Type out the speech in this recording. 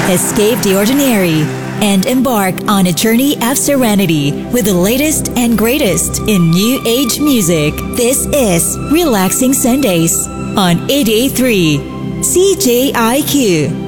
Escape the ordinary and embark on a journey of serenity with the latest and greatest in New Age music. This is Relaxing Sundays on 883 CJIQ.